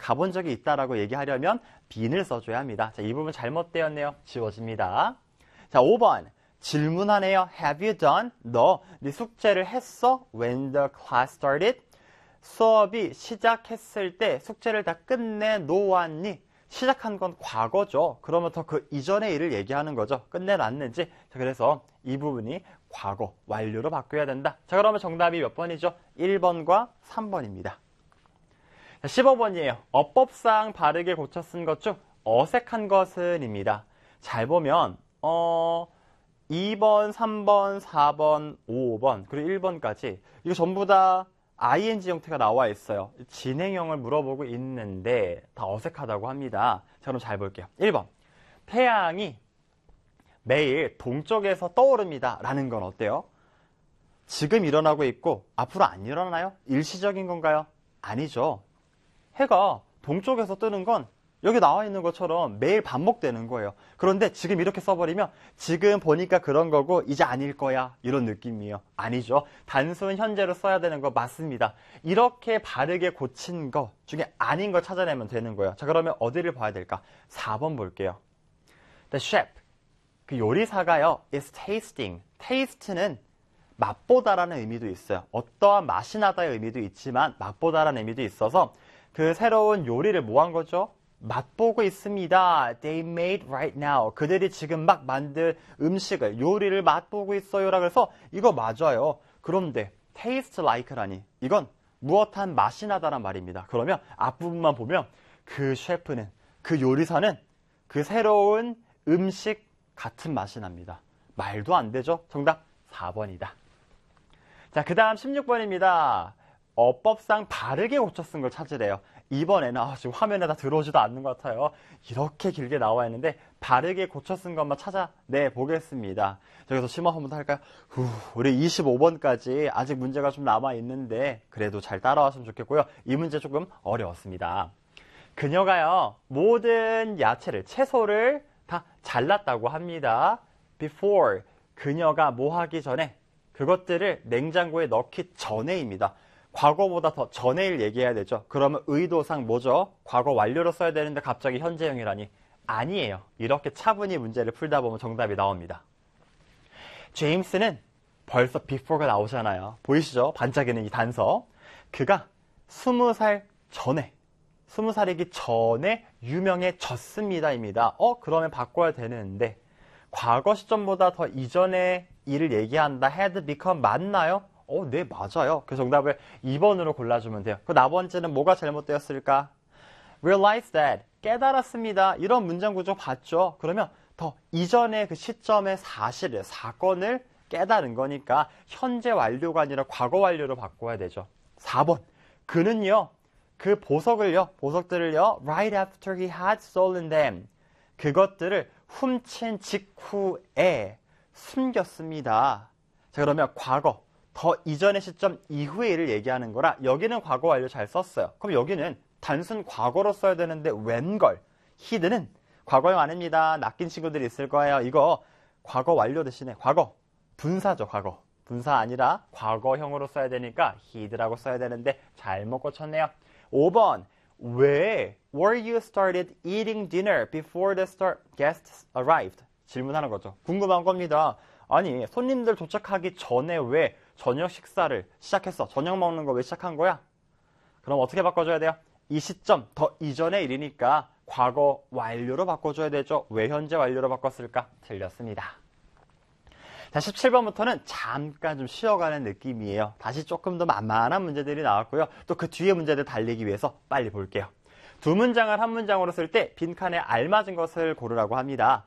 가본 적이 있다라고 얘기하려면 been을 써줘야 합니다. 자, 이 부분 잘못되었네요. 지워집니다. 자, 5번. 질문하네요. Have you done? 너 네 숙제를 했어? When the class started? 수업이 시작했을 때 숙제를 다 끝내놓았니? 시작한 건 과거죠. 그러면 더 그 이전의 일을 얘기하는 거죠. 끝내놨는지. 자, 그래서 이 부분이 과거, 완료로 바뀌어야 된다. 자, 그러면 정답이 몇 번이죠? 1번과 3번입니다. 자, 15번이에요. 어법상 바르게 고쳐 쓴 것 중 어색한 것은 입니다. 잘 보면 2번, 3번, 4번, 5번, 그리고 1번까지 이거 전부 다 ing 형태가 나와 있어요. 진행형을 물어보고 있는데 다 어색하다고 합니다. 자, 그럼 잘 볼게요. 1번. 태양이 매일 동쪽에서 떠오릅니다. 라는 건 어때요? 지금 일어나고 있고 앞으로 안 일어나요? 일시적인 건가요? 아니죠. 해가 동쪽에서 뜨는 건 여기 나와 있는 것처럼 매일 반복되는 거예요. 그런데 지금 이렇게 써버리면 지금 보니까 그런 거고 이제 아닐 거야 이런 느낌이에요. 아니죠. 단순 현재로 써야 되는 거 맞습니다. 이렇게 바르게 고친 거 중에 아닌 거 찾아내면 되는 거예요. 자, 그러면 어디를 봐야 될까? 4번 볼게요. The chef, 그 요리사가요, is tasting. taste는 맛보다라는 의미도 있어요. 어떠한 맛이 나다의 의미도 있지만 맛보다라는 의미도 있어서 그 새로운 요리를 뭐 한 거죠? 맛보고 있습니다. They made right now. 그들이 지금 막 만든 음식을, 요리를 맛보고 있어요. 라고 해서 이거 맞아요. 그런데 taste like라니 이건 무엇한 맛이 나다란 말입니다. 그러면 앞부분만 보면 그 셰프는, 그 요리사는 그 새로운 음식 같은 맛이 납니다. 말도 안 되죠? 정답 4번이다. 자, 그 다음 16번입니다. 어법상 바르게 고쳐 쓴 걸 찾으래요. 이번에는 지금 화면에 다 들어오지도 않는 것 같아요. 이렇게 길게 나와 있는데 바르게 고쳐 쓴 것만 찾아내 보겠습니다. 여기서 심화 한번 할까요? 우리 25번까지 아직 문제가 좀 남아 있는데 그래도 잘 따라왔으면 좋겠고요. 이 문제 조금 어려웠습니다. 그녀가요, 모든 야채를, 채소를 다 잘랐다고 합니다. Before, 그녀가 뭐 하기 전에, 그것들을 냉장고에 넣기 전에입니다. 과거보다 더 전의 일 얘기해야 되죠. 그러면 의도상 뭐죠? 과거 완료로 써야 되는데 갑자기 현재형이라니. 아니에요. 이렇게 차분히 문제를 풀다 보면 정답이 나옵니다. 제임스는 벌써 before가 나오잖아요. 보이시죠? 반짝이는 이 단서. 그가 20살 전에, 20살이기 전에 유명해졌습니다입니다. 그러면 바꿔야 되는데 과거 시점보다 더 이전의 일을 얘기한다. had become 맞나요? 네, 맞아요. 그 정답을 2번으로 골라주면 돼요. 그 나머지는 뭐가 잘못되었을까? realize that, 깨달았습니다. 이런 문장 구조 봤죠? 그러면 더 이전의 그 시점의 사실을, 사건을 깨달은 거니까 현재 완료가 아니라 과거 완료로 바꿔야 되죠. 4번. 그는요, 그 보석들을요, right after he had stolen them. 그것들을 훔친 직후에 숨겼습니다. 자, 그러면 과거. 더 이전의 시점 이후의 일을 얘기하는 거라 여기는 과거 완료 잘 썼어요. 그럼 여기는 단순 과거로 써야 되는데 웬걸? hid는 과거형 아닙니다. 낚인 친구들이 있을 거예요. 이거 과거 완료 대신에 과거 분사죠. 과거 분사 아니라 과거형으로 써야 되니까 hid라고 써야 되는데 잘못 고쳤네요. 5번. 왜 were you started eating dinner before the guests arrived? 질문하는 거죠. 궁금한 겁니다. 아니, 손님들 도착하기 전에 왜 저녁 식사를 시작했어? 저녁 먹는 거 왜 시작한 거야? 그럼 어떻게 바꿔줘야 돼요? 이 시점, 더 이전의 일이니까 과거 완료로 바꿔줘야 되죠. 왜 현재 완료로 바꿨을까? 틀렸습니다. 자, 17번부터는 잠깐 좀 쉬어가는 느낌이에요. 다시 조금 더 만만한 문제들이 나왔고요. 또 그 뒤에 문제들 달리기 위해서 빨리 볼게요. 두 문장을 한 문장으로 쓸 때 빈칸에 알맞은 것을 고르라고 합니다.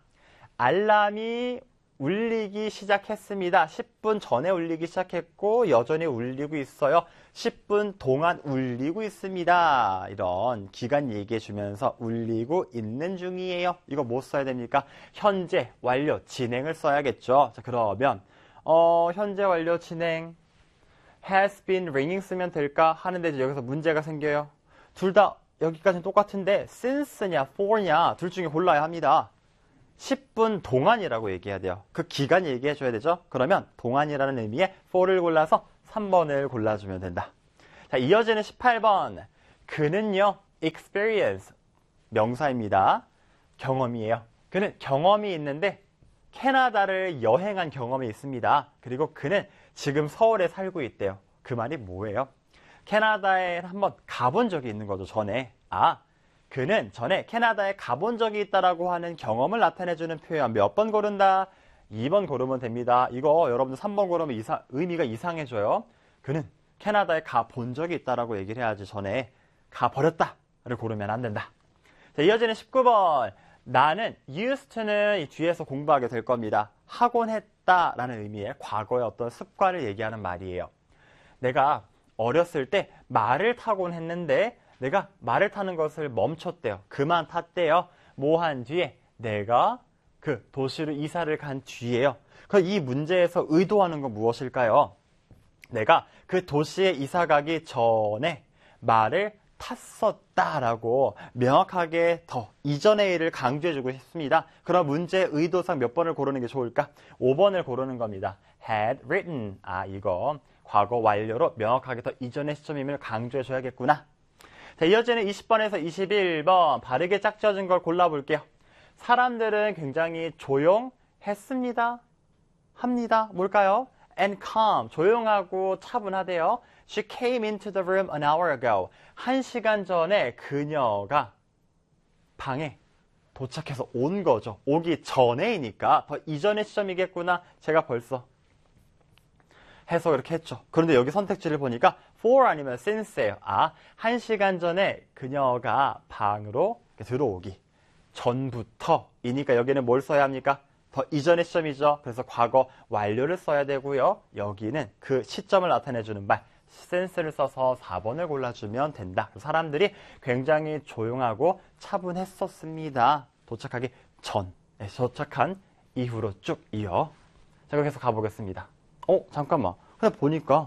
알람이 울리기 시작했습니다. 10분 전에 울리기 시작했고 여전히 울리고 있어요. 10분 동안 울리고 있습니다. 이런 기간 얘기해 주면서 울리고 있는 중이에요. 이거 뭐 써야 됩니까? 현재 완료 진행을 써야겠죠. 자, 그러면 현재 완료 진행 has been ringing 쓰면 될까 하는데 이제 여기서 문제가 생겨요. 둘 다 여기까지는 똑같은데 since냐 for냐 둘 중에 골라야 합니다. 10분 동안이라고 얘기해야 돼요. 그 기간 얘기해 줘야 되죠. 그러면 동안이라는 의미의 for를 골라서 3번을 골라주면 된다. 자, 이어지는 18번. 그는요 experience 명사입니다. 경험이에요. 그는 경험이 있는데 캐나다를 여행한 경험이 있습니다. 그리고 그는 지금 서울에 살고 있대요. 그 말이 뭐예요? 캐나다에 한번 가본 적이 있는 거죠, 전에. 그는 전에 캐나다에 가본 적이 있다라고 하는 경험을 나타내주는 표현 몇 번 고른다? 2번 고르면 됩니다. 이거 여러분들 3번 고르면 의미가 이상해져요. 그는 캐나다에 가본 적이 있다라고 얘기를 해야지 전에 가버렸다를 고르면 안 된다. 자, 이어지는 19번. 나는 used to는 이 뒤에서 공부하게 될 겁니다. 하곤 했다라는 의미의 과거의 어떤 습관을 얘기하는 말이에요. 내가 어렸을 때 말을 타곤 했는데 내가 말을 타는 것을 멈췄대요. 그만 탔대요. 뭐 한 뒤에 내가 그 도시로 이사를 간 뒤에요. 그럼 이 문제에서 의도하는 건 무엇일까요? 내가 그 도시에 이사 가기 전에 말을 탔었다라고 명확하게 더 이전의 일을 강조해주고 싶습니다. 그럼 문제의 의도상 몇 번을 고르는 게 좋을까? 5번을 고르는 겁니다. had written. 이거 과거 완료로 명확하게 더 이전의 시점임을 강조해줘야겠구나. 자, 이어지는 20번에서 21번 바르게 짝지어진 걸 골라볼게요. 사람들은 굉장히 조용했습니다. 합니다. 뭘까요? And calm. 조용하고 차분하대요. She came into the room an hour ago. 1시간 전에 그녀가 방에 도착해서 온 거죠. 오기 전에이니까 더 이전의 시점이겠구나. 제가 벌써 해서 이렇게 했죠. 그런데 여기 선택지를 보니까 for 아니면 since예요. 1시간 전에 그녀가 방으로 들어오기 전부터이니까 여기는 뭘 써야 합니까? 더 이전의 시점이죠. 그래서 과거 완료를 써야 되고요. 여기는 그 시점을 나타내주는 말 since를 써서 4번을 골라주면 된다. 사람들이 굉장히 조용하고 차분했었습니다. 도착하기 전, 도착한 이후로 쭉 이어. 자, 계속 가보겠습니다. 잠깐만. 근데 보니까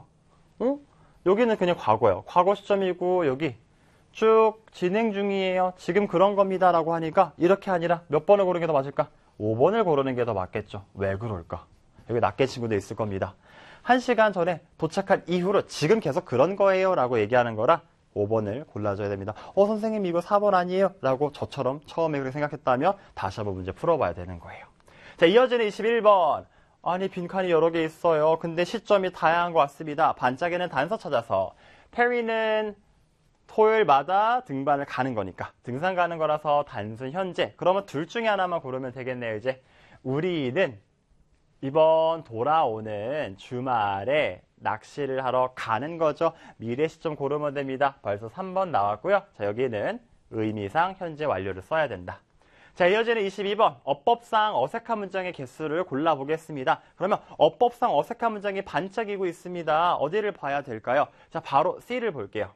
여기는 그냥 과거예요. 과거 시점이고 여기 쭉 진행 중이에요. 지금 그런 겁니다 라고 하니까 이렇게 아니라 몇 번을 고르는 게 더 맞을까? 5번을 고르는 게 더 맞겠죠. 왜 그럴까? 여기 낫게 친구도 있을 겁니다. 1시간 전에 도착한 이후로 지금 계속 그런 거예요 라고 얘기하는 거라 5번을 골라줘야 됩니다. 선생님 이거 4번 아니에요? 라고 저처럼 처음에 그렇게 생각했다면 다시 한번 문제 풀어봐야 되는 거예요. 자, 이어지는 21번. 아니 빈칸이 여러 개 있어요. 근데 시점이 다양한 것 같습니다. 반짝이는 단서 찾아서. 페리는 토요일마다 등반을 가는 거니까 등산 가는 거라서 단순 현재. 그러면 둘 중에 하나만 고르면 되겠네요. 이제 우리는 이번 돌아오는 주말에 낚시를 하러 가는 거죠. 미래 시점 고르면 됩니다. 벌써 3번 나왔고요. 자, 여기는 의미상 현재 완료를 써야 된다. 자, 이어지는 22번. 어법상 어색한 문장의 개수를 골라보겠습니다. 그러면 어법상 어색한 문장이 반짝이고 있습니다. 어디를 봐야 될까요? 자, 바로 C를 볼게요.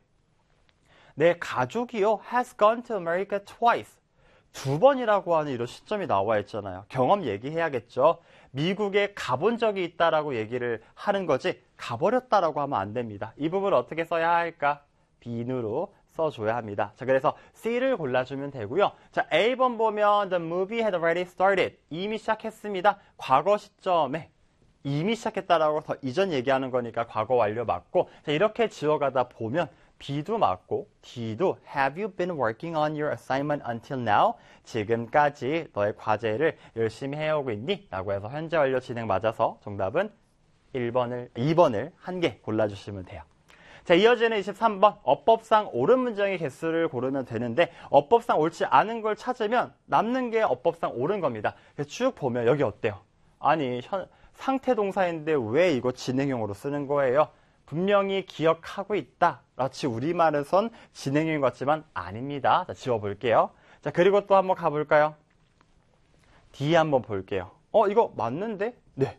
내 가족이요. has gone to America twice. 2번이라고 하는 이런 시점이 나와 있잖아요. 경험 얘기해야겠죠. 미국에 가본 적이 있다라고 얘기를 하는 거지 가버렸다라고 하면 안 됩니다. 이 부분을 어떻게 써야 할까? 빈으로 써줘야 합니다. 자, 그래서 C를 골라주면 되고요. 자, A번 보면 The movie had already started. 이미 시작했습니다. 과거 시점에 이미 시작했다라고 더 이전 얘기하는 거니까 과거 완료 맞고, 자, 이렇게 지어가다 보면 B도 맞고 D도 Have you been working on your assignment until now? 지금까지 너의 과제를 열심히 해오고 있니? 라고 해서 현재 완료 진행 맞아서 정답은 2번을 한 개 골라주시면 돼요. 자, 이어지는 23번. 어법상 옳은 문장의 개수를 고르면 되는데 어법상 옳지 않은 걸 찾으면 남는 게 어법상 옳은 겁니다. 쭉 보면 여기 어때요? 아니 상태 동사인데 왜 이거 진행형으로 쓰는 거예요? 분명히 기억하고 있다. 마치 우리말에선 진행형인 것 같지만 아닙니다. 자, 지워볼게요. 자, 그리고 또 한번 가볼까요? D 한번 볼게요. 이거 맞는데? 네.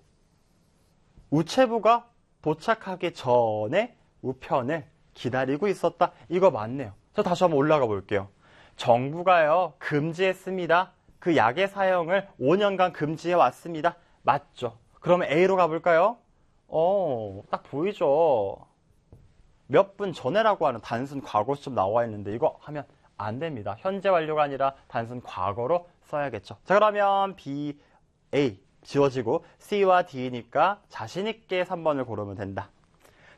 우체부가 도착하기 전에 우편을 기다리고 있었다. 이거 맞네요. 자, 다시 한번 올라가 볼게요. 정부가요, 금지했습니다. 그 약의 사용을 5년간 금지해 왔습니다. 맞죠? 그러면 A로 가볼까요? 딱 보이죠? 몇 분 전에라고 하는 단순 과거 시점 나와 있는데 이거 하면 안 됩니다. 현재 완료가 아니라 단순 과거로 써야겠죠. 자, 그러면 B, A 지워지고 C와 D니까 자신있게 3번을 고르면 된다.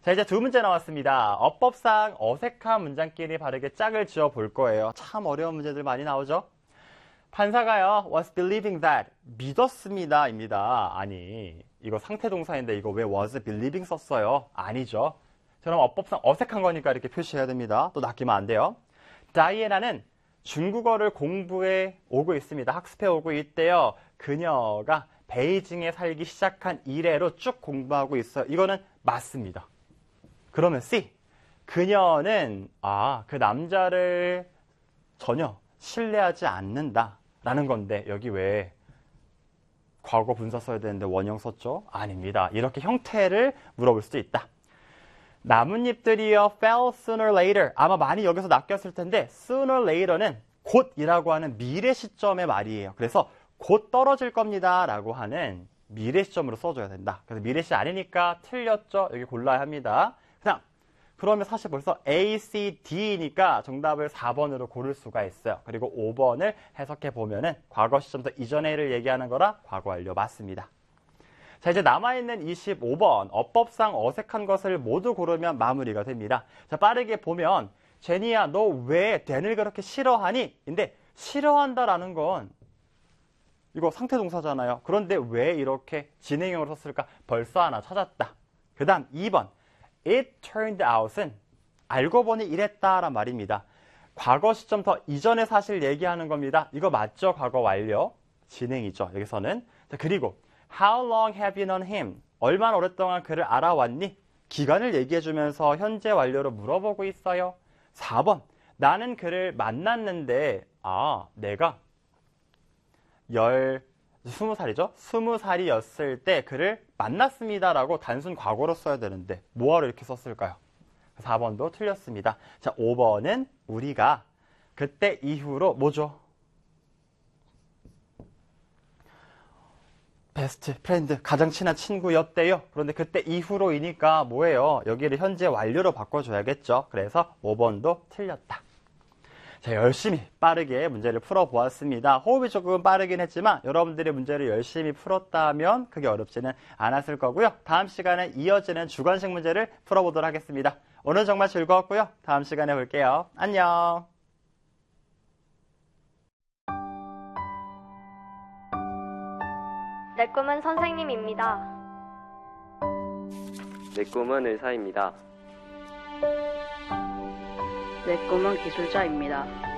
자, 이제 두 문제 나왔습니다. 어법상 어색한 문장끼리 바르게 짝을 지어 볼 거예요. 참 어려운 문제들 많이 나오죠? 판사가요, was believing that, 믿었습니다, 입니다. 아니, 이거 상태 동사인데 이거 왜 was believing 썼어요? 아니죠. 그럼 어법상 어색한 거니까 이렇게 표시해야 됩니다. 또 낚이면 안 돼요. 다이애나는 중국어를 공부해 오고 있습니다. 학습해 오고 있대요. 그녀가 베이징에 살기 시작한 이래로 쭉 공부하고 있어요. 이거는 맞습니다. 그러면 C. 그녀는 그 남자를 전혀 신뢰하지 않는다라는 건데 여기 왜 과거 분사 써야 되는데 원형 썼죠? 아닙니다. 이렇게 형태를 물어볼 수도 있다. 나뭇잎들이요, fell sooner or later. 아마 많이 여기서 낚였을 텐데 sooner or later는 곧이라고 하는 미래 시점의 말이에요. 그래서 곧 떨어질 겁니다 라고 하는 미래 시점으로 써줘야 된다. 그래서 미래 시 아니니까 틀렸죠. 여기 골라야 합니다. 그러면 사실 벌써 A, C, D니까 정답을 4번으로 고를 수가 있어요. 그리고 5번을 해석해 보면은 과거 시점부터 이전에를 얘기하는 거라 과거 완료 맞습니다. 자, 이제 남아있는 25번 어법상 어색한 것을 모두 고르면 마무리가 됩니다. 자, 빠르게 보면 제니야 너 왜 댄을 그렇게 싫어하니? 근데 싫어한다라는 건 이거 상태 동사잖아요. 그런데 왜 이렇게 진행형으로 썼을까? 벌써 하나 찾았다. 그 다음 2번 It turned out은 알고 보니 이랬다란 말입니다. 과거 시점 더 이전의 사실 얘기하는 겁니다. 이거 맞죠? 과거 완료. 진행이죠. 여기서는. 자, 그리고 How long have you known him? 얼마나 오랫동안 그를 알아왔니? 기간을 얘기해주면서 현재 완료로 물어보고 있어요. 4번 나는 그를 만났는데 내가 20살이죠? 20살이었을 때 그를 만났습니다라고 단순 과거로 써야 되는데 뭐하러 이렇게 썼을까요? 4번도 틀렸습니다. 자, 5번은 우리가 그때 이후로 뭐죠? 베스트 프렌드, 가장 친한 친구였대요. 그런데 그때 이후로이니까 뭐예요? 여기를 현재 완료로 바꿔줘야겠죠. 그래서 5번도 틀렸다. 자, 열심히 빠르게 문제를 풀어보았습니다. 호흡이 조금 빠르긴 했지만 여러분들이 문제를 열심히 풀었다면 그게 어렵지는 않았을 거고요. 다음 시간에 이어지는 주관식 문제를 풀어보도록 하겠습니다. 오늘 정말 즐거웠고요. 다음 시간에 볼게요. 안녕. 내 꿈은 선생님입니다. 내 꿈은 의사입니다. 내 꿈은 기술자입니다.